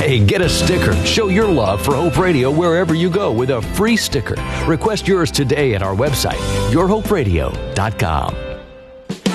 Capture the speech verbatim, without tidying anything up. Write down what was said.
Hey, get a sticker. Show your love for Hope Radio wherever you go with a free sticker. Request yours today at our website, your hope radio dot com.